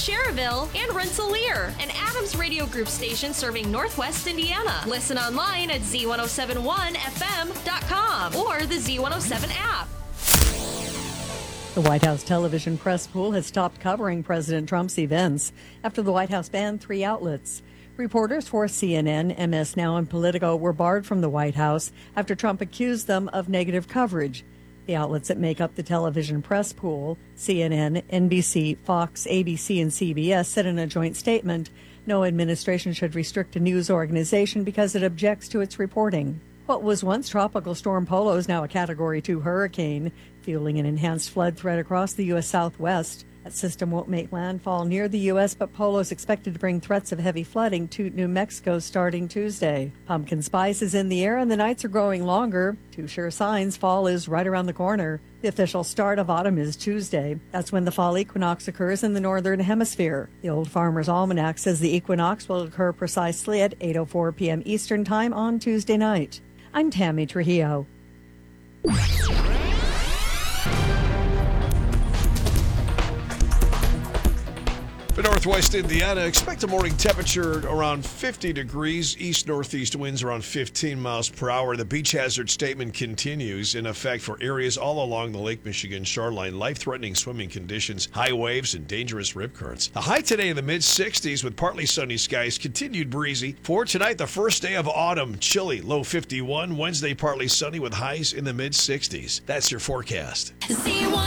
Cherville, and Rensselaer. An Adams Radio Group station serving Northwest Indiana. Listen online at z1071fm.com or the Z107 app. The White House television press pool has stopped covering President Trump's events after the White House banned 3 outlets. Reporters for CNN, MS Now, and Politico were barred from the White House after Trump accused them of negative coverage. The outlets that make up the television press pool, CNN, NBC, Fox, ABC, and CBS, said in a joint statement, no administration should restrict a news organization because it objects to its reporting. What was once Tropical Storm Polo is now a Category 2 hurricane, fueling an enhanced flood threat across the U.S. Southwest. That system won't make landfall near the U.S., but Polo is expected to bring threats of heavy flooding to New Mexico starting Tuesday. Pumpkin spice is in the air and the nights are growing longer. 2 sure signs fall is right around the corner. The official start of autumn is Tuesday. That's when the fall equinox occurs in the northern hemisphere. The Old Farmer's Almanac says the equinox will occur precisely at 8:04 p.m. Eastern Time on Tuesday night. I'm Tammy Trujillo. For Northwest Indiana, expect a morning temperature around 50 degrees, east-northeast winds around 15 miles per hour. The beach hazard statement continues in effect for areas all along the Lake Michigan shoreline. Life-threatening swimming conditions, high waves, and dangerous rip currents. A high today in the mid-60s with partly sunny skies, continued breezy. For tonight, the first day of autumn, chilly, low 51. Wednesday, partly sunny with highs in the mid-60s. That's your forecast. Z1